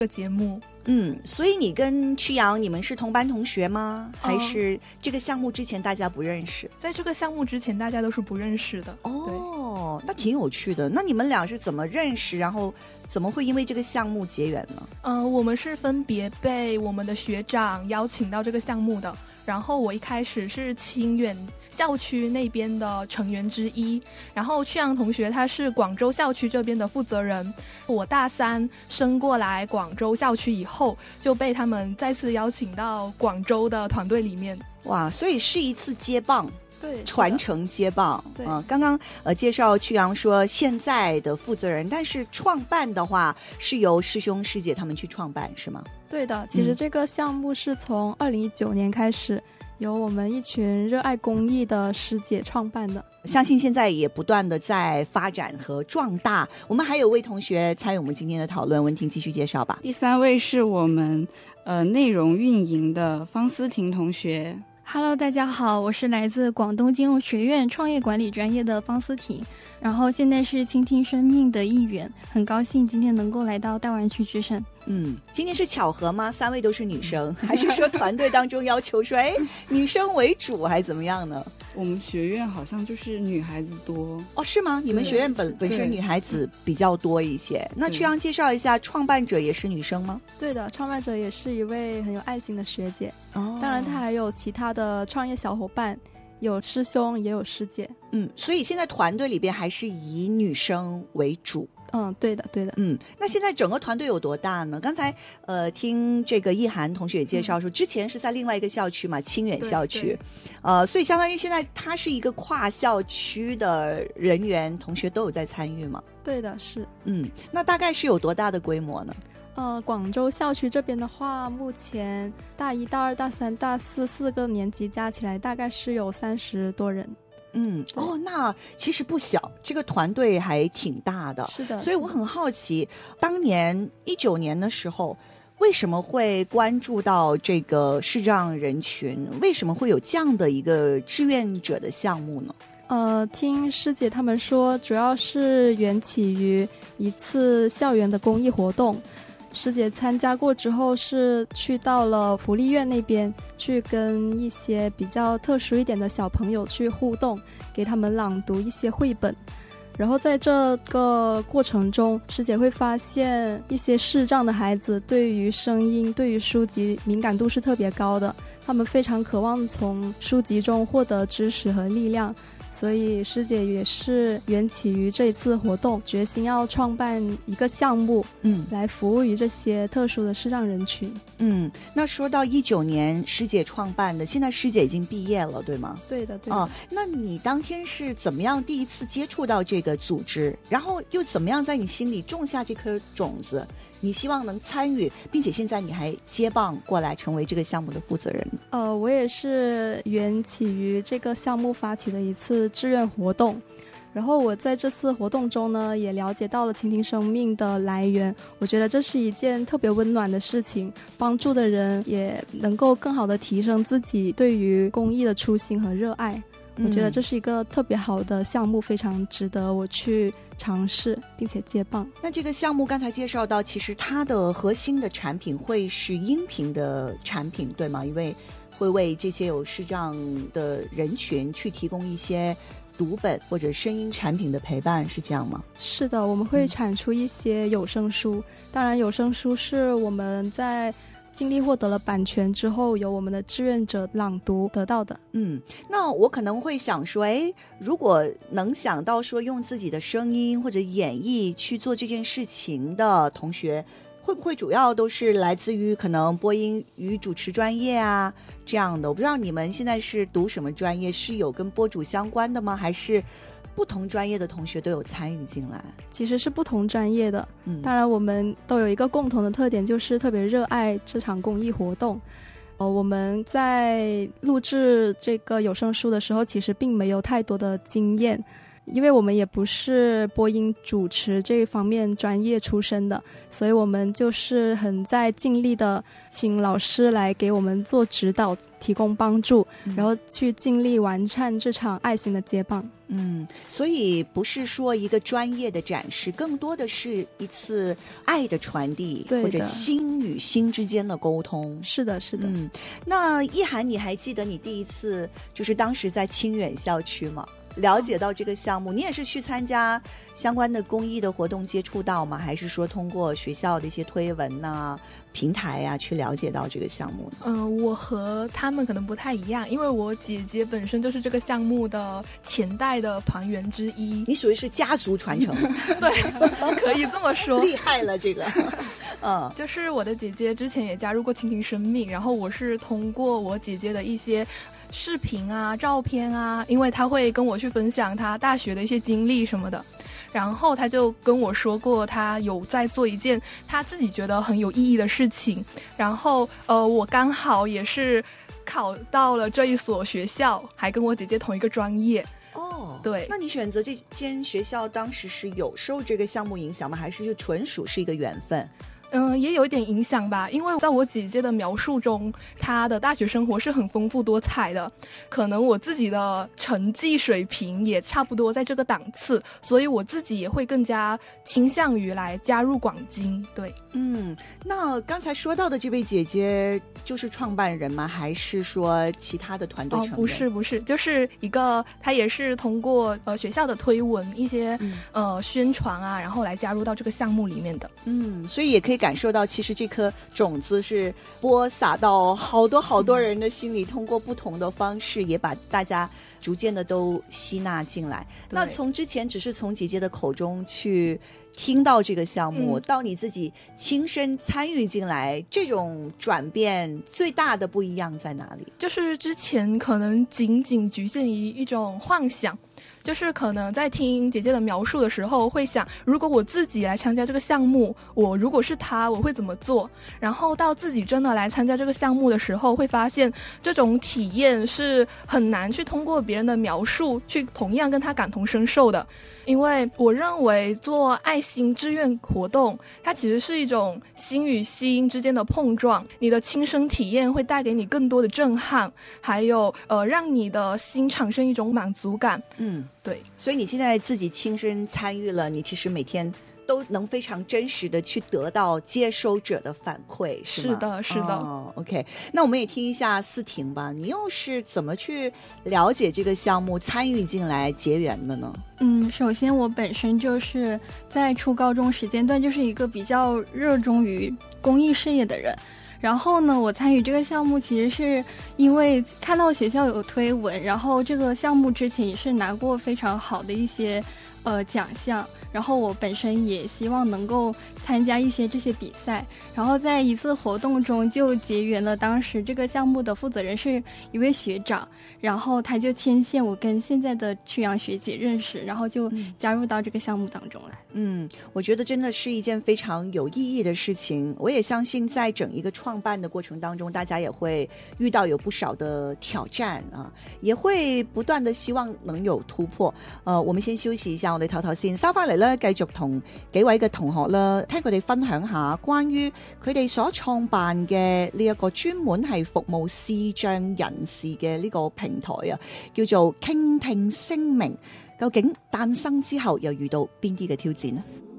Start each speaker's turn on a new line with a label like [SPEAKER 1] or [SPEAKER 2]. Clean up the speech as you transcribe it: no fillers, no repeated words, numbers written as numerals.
[SPEAKER 1] 个节目。
[SPEAKER 2] 所以你跟曲阳你们是同班同学吗？还是这个项目之前大家不认识？
[SPEAKER 1] 在这个项目之前大家都是不认识的。
[SPEAKER 2] 哦，那挺有趣的。那你们俩是怎么认识，然后怎么会因为这个项目结缘呢？
[SPEAKER 1] 我们是分别被我们的学长邀请到这个项目的，然后我一开始是清远校区那边的成员之一，然后曲阳同学他是广州校区这边的负责人。我大三升过来广州校区以后，就被他们再次邀请到广州的团队里面。
[SPEAKER 2] 哇，所以是一次接棒。
[SPEAKER 1] 对，
[SPEAKER 2] 传承接棒。
[SPEAKER 1] 对
[SPEAKER 2] 刚刚介绍曲阳说现在的负责人，但是创办的话是由师兄师姐他们去创办是吗？
[SPEAKER 3] 对的，其实这个项目是从2019年开始由我们一群热爱公益的师姐创办的，
[SPEAKER 2] 相信现在也不断的在发展和壮大。我们还有位同学参与我们今天的讨论，文婷继续介绍吧。
[SPEAKER 4] 第3位是我们内容运营的方思婷同学。
[SPEAKER 5] Hello， 大家好，我是来自广东金融学院创业管理专业的方思婷，然后现在是倾听生命的一员，很高兴今天能够来到大湾区之声。
[SPEAKER 2] 今天是巧合吗？3位都是女生，还是说团队当中要求说女生为主还怎么样呢？
[SPEAKER 4] 我们学院好像就是女孩子多。
[SPEAKER 2] 哦，是吗？你们学院本身女孩子比较多一些。那曲阳介绍一下，创办者也是女生吗？
[SPEAKER 3] 对的，创办者也是一位很有爱心的学姐。当然她还有其他的创业小伙伴，有师兄也有师姐。
[SPEAKER 2] 所以现在团队里边还是以女生为主。
[SPEAKER 3] 对的对的。
[SPEAKER 2] 那现在整个团队有多大呢？刚才听这个意涵同学也介绍说，之前是在另外一个校区嘛，清远校区。所以相当于现在它是一个跨校区的人员同学都有在参与嘛？
[SPEAKER 3] 对的，是。
[SPEAKER 2] 那大概是有多大的规模呢？
[SPEAKER 3] 广州校区这边的话，目前大一、大二、大三、大四4个年级加起来大概是有30多人。
[SPEAKER 2] 那其实不小，这个团队还挺大的。
[SPEAKER 3] 是的，
[SPEAKER 2] 所以我很好奇，当年19年的时候，为什么会关注到这个视障人群？为什么会有这样的一个志愿者的项目呢？
[SPEAKER 3] 听师姐他们说，主要是缘起于一次校园的公益活动。师姐参加过之后是去到了福利院那边，去跟一些比较特殊一点的小朋友去互动，给他们朗读一些绘本。然后在这个过程中，师姐会发现一些视障的孩子对于声音、对于书籍敏感度是特别高的，他们非常渴望从书籍中获得知识和力量。所以师姐也是缘起于这一次活动，决心要创办一个项目，来服务于这些特殊的视障人群。
[SPEAKER 2] 那说到19年师姐创办的，现在师姐已经毕业了，对吗？
[SPEAKER 3] 对的，对的。
[SPEAKER 2] 那你当天是怎么样第一次接触到这个组织，然后又怎么样在你心里种下这颗种子？你希望能参与，并且现在你还接棒过来成为这个项目的负责人。
[SPEAKER 3] 我也是缘起于这个项目发起的一次志愿活动，然后我在这次活动中呢，也了解到了倾听生命的来源。我觉得这是一件特别温暖的事情，帮助的人也能够更好的提升自己对于公益的初心和热爱。我觉得这是一个特别好的项目，非常值得我去尝试并且接棒。
[SPEAKER 2] 那这个项目刚才介绍到，其实它的核心的产品会是音频的产品，对吗？因为会为这些有视障的人群去提供一些读本或者声音产品的陪伴，是这样吗？
[SPEAKER 3] 是的，我们会产出一些有声书，当然有声书是我们在经历获得了版权之后，由我们的志愿者朗读得到的。
[SPEAKER 2] 那我可能会想说，如果能想到说用自己的声音或者演绎去做这件事情的同学，会不会主要都是来自于可能播音与主持专业啊这样的？我不知道你们现在是读什么专业，是有跟播主相关的吗？还是不同专业的同学都有参与进来？
[SPEAKER 3] 其实是不同专业的，当然我们都有一个共同的特点，就是特别热爱这场公益活动。我们在录制这个有声书的时候，其实并没有太多的经验， 因为我们也不是播音主持这一方面专业出身的，所以我们就是很在尽力的请老师来给我们做指导，提供帮助，然后去尽力完善这场爱心的接棒。
[SPEAKER 2] 所以不是说一个专业的展示，更多的是一次爱的传递，或者心与心之间的沟通。
[SPEAKER 3] 是的，是的。
[SPEAKER 2] 那一涵，你还记得你第一次就是当时在清远校区吗？了解到这个项目，你也是去参加相关的公益的活动接触到吗？还是说通过学校的一些推文啊、平台啊去了解到这个项目呢？
[SPEAKER 1] 我和他们可能不太一样，因为我姐姐本身就是这个项目的前代的团员之一。
[SPEAKER 2] 你属于是家族传承。
[SPEAKER 1] 对，可以这么说。
[SPEAKER 2] 厉害了这个。
[SPEAKER 1] 就是我的姐姐之前也加入过倾听生命，然后我是通过我姐姐的一些视频啊、照片啊，因为她会跟我去分享她大学的一些经历什么的，然后她就跟我说过她有在做一件她自己觉得很有意义的事情，然后我刚好也是考到了这一所学校，还跟我姐姐同一个专业。对。
[SPEAKER 2] 那你选择这间学校当时是有受这个项目影响吗？还是就纯属是一个缘分？
[SPEAKER 1] 也有一点影响吧，因为在我姐姐的描述中，她的大学生活是很丰富多彩的，可能我自己的成绩水平也差不多在这个档次，所以我自己也会更加倾向于来加入广经。对。
[SPEAKER 2] 那刚才说到的这位姐姐就是创办人吗？还是说其他的团队成员？
[SPEAKER 1] 不是，就是一个她也是通过学校的推文一些宣传啊，然后来加入到这个项目里面的。
[SPEAKER 2] 所以也可以感受到其实这颗种子是播撒到好多人的心里，通过不同的方式也把大家逐渐的都吸纳进来。那从之前只是从姐姐的口中去听到这个项目，到你自己亲身参与进来，这种转变最大的不一样在哪里？
[SPEAKER 1] 就是之前可能仅仅局限于一种幻想，就是可能在听姐姐的描述的时候会想，如果我自己来参加这个项目，我如果是她我会怎么做，然后到自己真的来参加这个项目的时候，会发现这种体验是很难去通过别人的描述去同样跟她感同身受的。因为我认为做爱心志愿活动，它其实是一种心与心之间的碰撞，你的亲身体验会带给你更多的震撼，还有让你的心产生一种满足感。对。
[SPEAKER 2] 所以你现在自己亲身参与了，你其实每天都能非常真实的去得到接收者的反馈，是吗？
[SPEAKER 1] 是的。
[SPEAKER 2] OK， 那我们也听一下思婷吧，你又是怎么去了解这个项目，参与进来结缘的呢？
[SPEAKER 5] 首先我本身就是在初高中时间段就是一个比较热衷于公益事业的人，然后呢，我参与这个项目其实是因为看到学校有推文，然后这个项目之前也是拿过非常好的一些奖项，然后我本身也希望能够参加一些这些比赛，然后在一次活动中就结缘了当时这个项目的负责人是一位学长，然后他就牵线我跟现在的曲阳学姐认识，然后就加入到这个项目当中来。
[SPEAKER 2] 我觉得真的是一件非常有意义的事情，我也相信在整一个创办的过程当中，大家也会遇到有不少的挑戰啊，也會不斷的希望能有突破。我們先休息一下，我哋唞唞先，收翻嚟咧，繼續同幾位嘅同學啦，聽佢哋分享下關於佢哋所創辦嘅呢一個專門係服務視障人士嘅呢個平台啊，叫做傾聽聲明。究竟誕生之後又遇到邊啲嘅挑戰呢？